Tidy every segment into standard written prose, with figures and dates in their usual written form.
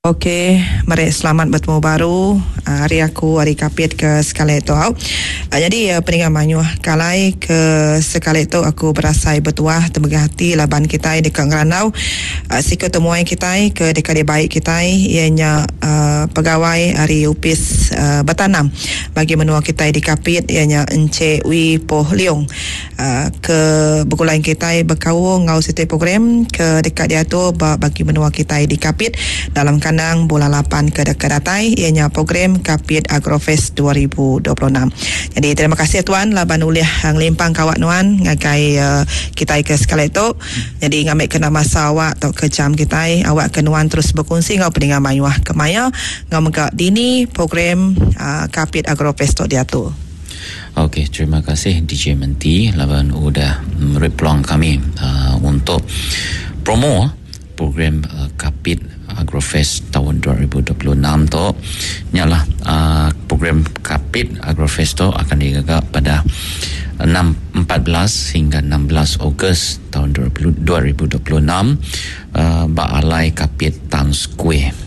Okey, mari selamat bertemu baru. Hari aku hari kapit ke sekali tu. Jadi peningan manyu kalai ke sekali tu aku berasai bertuah temegah hati laban kita dekat Ngeranau. Siko temuai kita ke dekat baik kita ianya pegawai hari upis bertanam bagi menua kita di kapit ianya Encik Wi Poh Leong ke bergulain kita berkau ngau setiap program ke dekat dia tu bagi menua kita di kapit dalam kandang bulan 8 ke datai ianya program Kapit Agrofest 2026. Jadi terima kasih tuan laban uliah hang limpang kawak nuan ngagai kita ke sekali tu. Jadi ngambil kena masa awak atau ke jam kita awak kenuan terus berkongsi ngau peningan mayuah ke maya ngau megak dini program Kapit Agrofest tu dia tu. Okey, terima kasih DJ Menti laban udah mereplong kami untuk promo program Kapit Agrofest tahun 2026 tu nyalah program Kapit Agrofest tu akan digagak pada 14 hingga 16 Ogos tahun 2026 Baalai Kapit Town Square.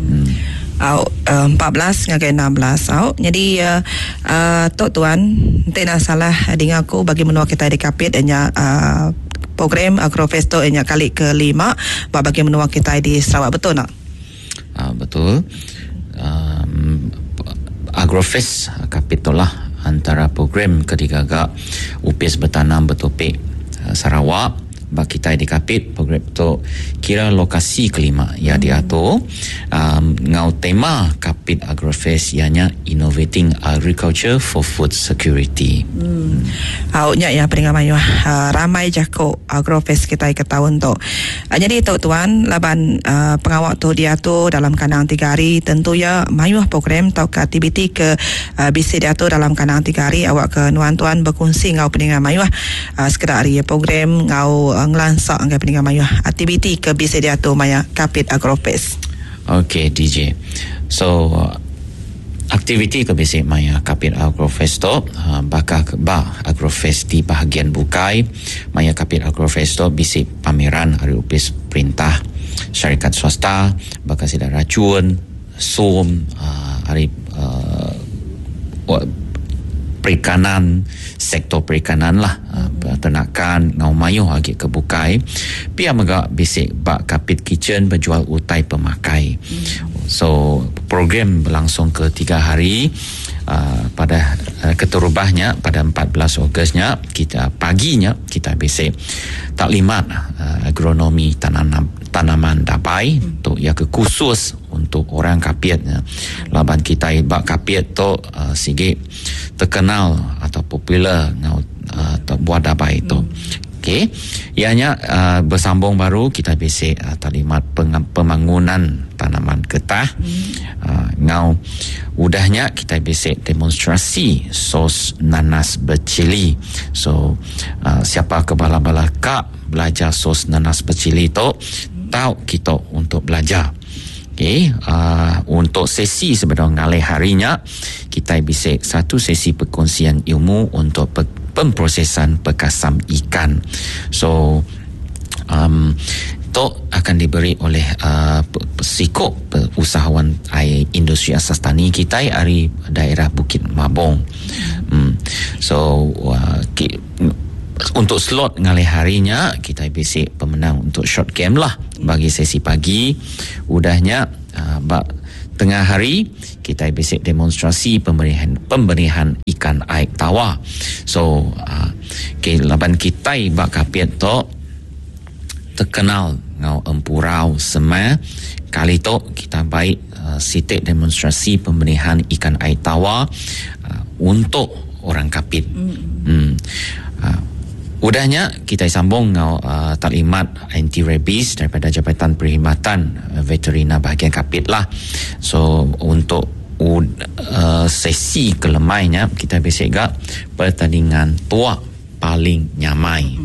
14 ngagai 16 jadi tuan tidak salah dengan aku bagi menua kita di Kapit hanya program Agrofest tu hanya kali ke-5 bagi menua kita di Sarawak, betul tak? Betul. Agrofest Kapit tu lah antara program ketiga upis bertanam bertopik Sarawak bagi kita di Kapit. Program tu kira lokasi kelima ya dia tu ngau tema Kapit Agrofest ianya Innovating Agriculture for Food Security. Awaknya ya peningan mayu ramai jako Agrofest kita ke tahun tu. Jadi tuan laban pengawak tu dia tu dalam kandang 3 hari tentu ya mayu program atau ke aktiviti ke bisi dia tu dalam kandang 3 hari awak ke nuan tuan berkongsi ngau peningan mayu sekedar hari program ngau ngelansak anggai peningan mayu aktiviti ke bisi dia tu maya Kapit Agrofest. Okey DJ. So aktiviti ke bisi maya Kapit Agrofest tu bakal Agrofest di bahagian bukai maya Kapit Agrofest tu bisi pameran hari upis perintah syarikat swasta bakal sida racun som hari perikanan, sektor perikanan lah, peternakan ngau mayuh lagi ke bukai pia megak bisik bak Kapit Kitchen berjual utai pemakai. So program berlangsung ke 3 hari pada keterubahnya pada 14 Ogosnya kita paginya kita bisik taklimat agronomi tanaman dabai tu ya ke khusus untuk orang Kapit laban kita bak Kapit tu sikit terkenal atau popular buat dabai itu. Okey, ianya bersambung baru kita bisik taklimat pembangunan tanaman getah. Ngau udahnya kita bisik demonstrasi sos nanas bercili. So siapa ke bala-bala kak belajar sos nanas bercili tu tahu kita untuk belajar. Okey, untuk sesi sebenarnya ngalih harinya kita bisik satu sesi perkongsian ilmu untuk pemprosesan pekasam ikan. So itu akan diberi oleh Sikop usahawan industri asas tani kita dari daerah Bukit Mabong. So untuk slot ngalih harinya kita bisik pemenang untuk short game lah bagi sesi pagi. Udahnya tengah hari kita bisik demonstrasi pemberian ikan air tawar. So laban kita bak Kapit tu terkenal ngau empurau semai kali tu kita baik sitik demonstrasi pemberian ikan air tawar untuk orang Kapit. Udahnya kita sambung ngau taklimat anti rabies daripada Jabatan Perkhidmatan Veterina bahagian Kapit lah. So untuk sesi kelemainya kita bisik gak pertandingan tua paling nyamai.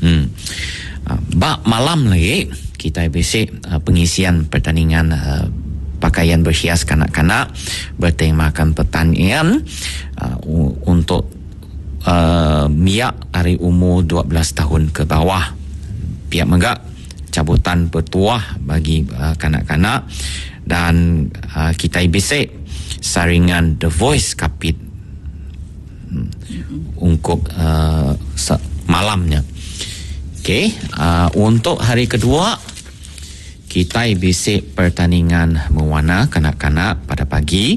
Bak malam lagi kita bisik pengisian pertandingan pakaian berhias kanak-kanak bertemakan pertanian untuk miak dari umur 12 tahun ke bawah. Pihak megak cabutan bertuah bagi kanak-kanak, dan kita bisik saringan The Voice Kapit untuk malamnya. Okey, untuk hari kedua kita bisik pertandingan mewarna kanak-kanak pada pagi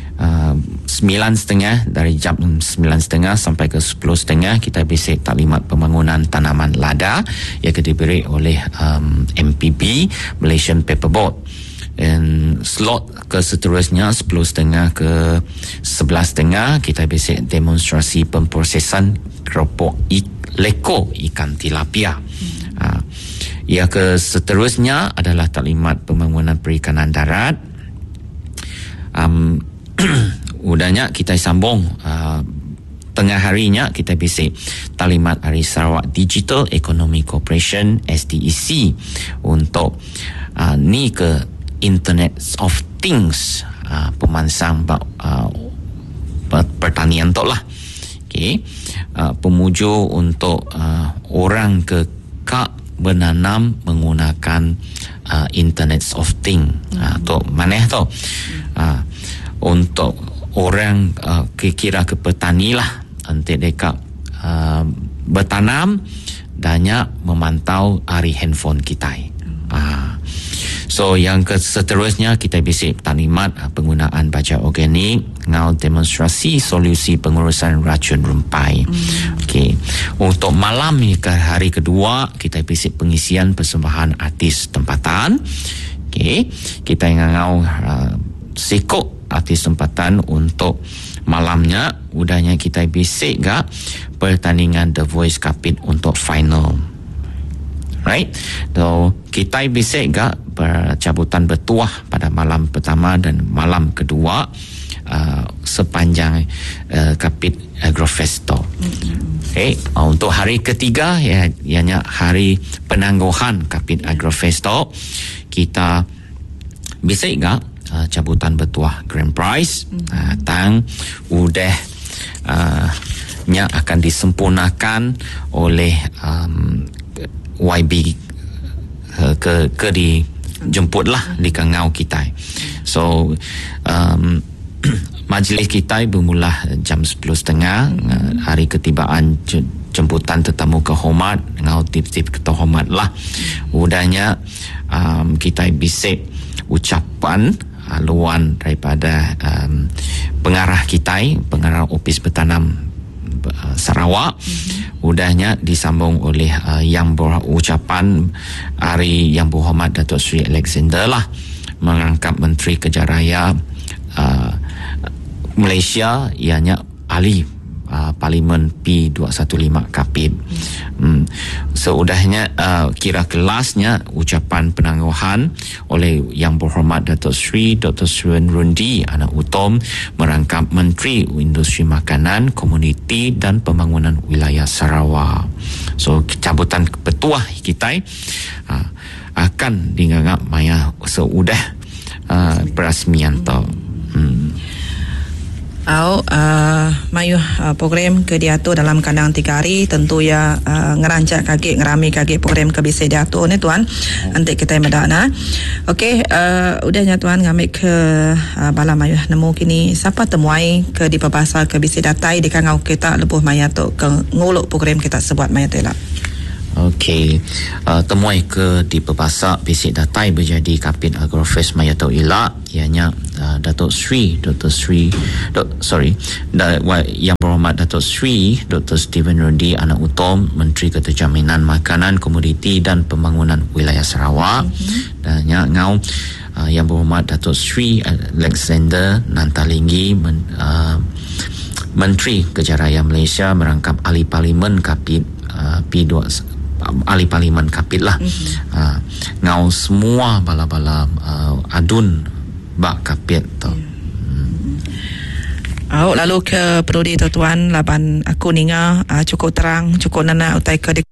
9.30, dari jam 9.30 sampai ke 10.30 kita bisik taklimat pembangunan tanaman lada yang diberi oleh MPB Malaysian Paperboard. Dan slot ke seterusnya 10.30 ke 11.30 kita bisik demonstrasi pemprosesan keropok leko ikan tilapia. Yang ke seterusnya adalah taklimat pembangunan perikanan darat. Udahnya kita sambung tengah harinya kita bisik taklimat Hari Sarawak Digital Economy Corporation SDEC untuk ni ke Internet of Things, pemansang pertanian tu lah. Okay. Pemuju untuk orang kekak menanam menggunakan Internet of Things. Tu mana tu? Untuk orang kira ke petani lah, nanti mereka bertanam dan memantau hari handphone kita. So yang seterusnya kita bisik taklimat penggunaan baja organik, ngau demonstrasi solusi pengurusan racun rumpai. Okey. Untuk malam ni ke hari kedua kita bisik pengisian persembahan artis tempatan. Okey. Kita ngau sikok artis tempatan untuk malamnya. Udahnya kita bisik gak pertandingan The Voice Kapit untuk final. Right? So kita bisik gak percabutan bertuah pada malam pertama dan malam kedua sepanjang Kapit Agrofesto. Okay. Untuk hari ketiga ianya hari penangguhan Kapit Agrofesto, kita bisik gak cabutan bertuah Grand Prize tang udah nya akan disempurnakan oleh YB ke dijemputlah di kangau kita. So majlis kita bermula jam 10.30, hari ketibaan jemputan tetamu kehormat, ngau tip-tip kehormat lah. Udahnya kita bisik ucapan haluan daripada pengarah kita, pengarah Opis Bertanam Sarawak. Udahnya disambung oleh yang berucapan Hari Yang Berhormat Datuk Seri Alexander lah, mengangkat Menteri Kerja Raya Malaysia, ianya ahli Parlimen P215 Kapit. Seudahnya kira kelasnya ucapan penangguhan oleh Yang Berhormat Datuk Seri Dr. Suen Rundi Anak Utom, merangkap Menteri Industri Makanan, Komuniti dan Pembangunan Wilayah Sarawak. So cabutan petuah kita akan dianggap maya seudah perasmian tu. Mayu program ke diatur dalam kandang 3 hari, tentu ya ngerancak kaki ngerami kaki program ke bisa diatur ni tuan. Nanti kita medana. Okey, udahnya tuan ngambil ke bala Mayu nemu kini siapa temuai ke di perbahasa ke bisa datai di kangau kita lebuh maya tu ke nguluk program kita sebuat maya tu lah. Okey, temuai ke di perbahasa bisik datai berjadi Kapit Agrofest Maya Tau Ilak, ianya Yang Berhormat Datuk Seri Dr. Steven Rundi Anak Utom, Menteri Keterjaminan Makanan, Komoditi dan Pembangunan Wilayah Sarawak. Dan ngau Yang Berhormat Datuk Seri Alexander Nantalinggi, Menteri Kerja Raya Malaysia, merangkap ahli Parlimen Kapit ahli Parlimen Kapit lah. Ngau semua bala-bala adun bak Kapit tu. Lalu ke Prodi tuan laban aku ninga cukup terang cukup nana utai ke